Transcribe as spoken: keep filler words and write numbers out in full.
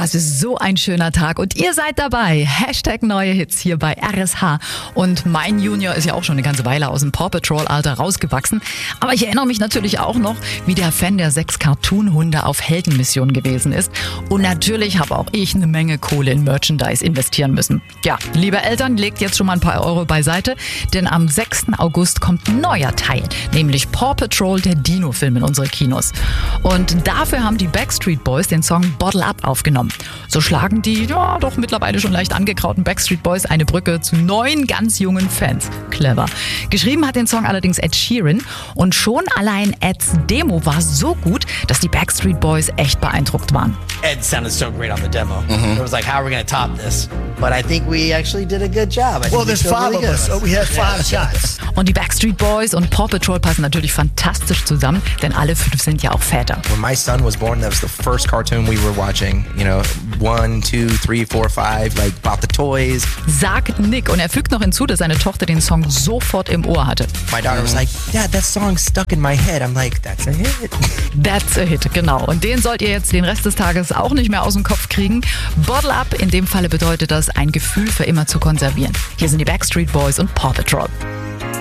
Das ist so ein schöner Tag und ihr seid dabei. Hashtag neue Hits hier bei R S H. Und mein Junior ist ja auch schon eine ganze Weile aus dem Paw Patrol Alter rausgewachsen. Aber ich erinnere mich natürlich auch noch, wie der Fan der sechs Cartoon-Hunde auf Heldenmission gewesen ist. Und natürlich habe auch ich eine Menge Kohle in Merchandise investieren müssen. Ja, liebe Eltern, legt jetzt schon mal ein paar Euro beiseite, denn am sechsten August kommt ein neuer Teil, nämlich Paw Patrol, der Dino-Film in unsere Kinos. Und dafür haben die Backstreet Boys den Song Bottle Up aufgenommen. So schlagen die, ja, doch mittlerweile schon leicht angekrauten Backstreet Boys eine Brücke zu neuen, ganz jungen Fans. Clever. Geschrieben hat den Song allerdings Ed Sheeran und schon allein Eds Demo war so gut, dass die Backstreet Boys echt beeindruckt waren. Ed sounded so great on the demo. Mm-hmm. It was like, how are we going to top this? But I think we actually did a good job. I well, there's five really of us, so we had five shots. Und die Backstreet Boys und Paw Patrol passen natürlich fantastisch zusammen, denn alle fünf sind ja auch Väter. When my son was born, that was the first cartoon we were watching. You know, one, two, three, four, five, like about the toys. Sagt Nick und er fügt noch hinzu, dass seine Tochter den Song sofort im Ohr hatte. My daughter was like, Dad, that song stuck in my head. I'm like, that's a hit. That's a hit, genau. Und den sollt ihr jetzt den Rest des Tages auch nicht mehr aus dem Kopf kriegen. Bottle Up, in dem Falle bedeutet das, ein Gefühl für immer zu konservieren. Hier sind die Backstreet Boys und Paw Patrol.